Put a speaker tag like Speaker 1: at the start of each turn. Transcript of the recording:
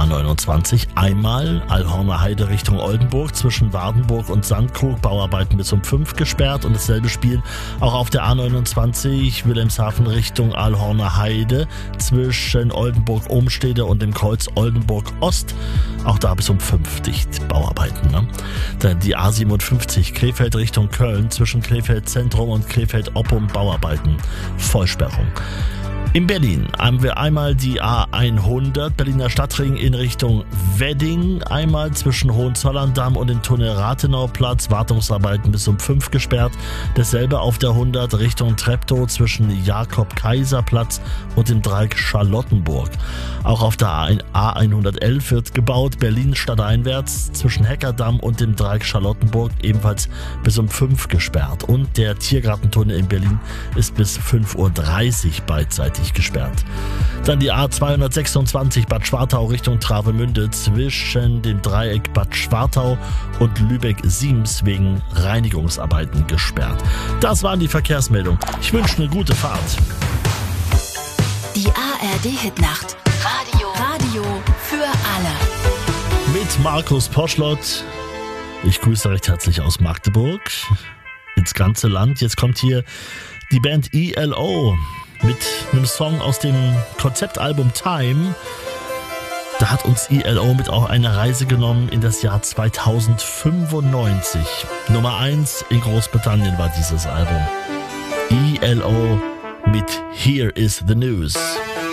Speaker 1: A29. Einmal Allhorner Heide Richtung Oldenburg zwischen Wardenburg und Sandkrug, Bauarbeiten bis um 5 gesperrt, und dasselbe Spiel auch auf der A29 Wilhelmshaven Richtung Allhorner Heide zwischen Oldenburg-Umstede und dem Kreuz Oldenburg-Ost, auch da bis um 5 dicht, Bauarbeiten. Ne? Dann die A57 Krefeld Richtung Köln zwischen Krefeld Zentrum und Krefeld Oppum, Bauarbeiten, Vollsperrung. In Berlin haben wir einmal die A100 Berliner Stadtring in Richtung Wedding, einmal zwischen Hohenzollern-Damm und dem Tunnel Rathenauplatz, Wartungsarbeiten bis um 5 gesperrt. Dasselbe auf der 100 Richtung Treptow zwischen Jakob-Kaiser-Platz und dem Dreieck Charlottenburg. Auch auf der A111 wird gebaut, Berlin stadteinwärts zwischen Heckerdamm und dem Dreieck Charlottenburg, ebenfalls bis um 5 gesperrt. Und der Tiergartentunnel in Berlin ist bis 5:30 Uhr beidseitig gesperrt. Dann die A226 Bad Schwartau Richtung Travemünde zwischen dem Dreieck Bad Schwartau und Lübeck-Siems wegen Reinigungsarbeiten gesperrt. Das waren die Verkehrsmeldungen. Ich wünsche eine gute Fahrt.
Speaker 2: Die ARD-Hitnacht. Radio für alle.
Speaker 1: Mit Markus Poschlott. Ich grüße recht herzlich aus Magdeburg ins ganze Land. Jetzt kommt hier die Band ELO mit einem Song aus dem Konzeptalbum Time. Da hat uns ELO mit auf eine Reise genommen in das Jahr 2095. Nummer 1 in Großbritannien war dieses Album. ELO mit Here is the News.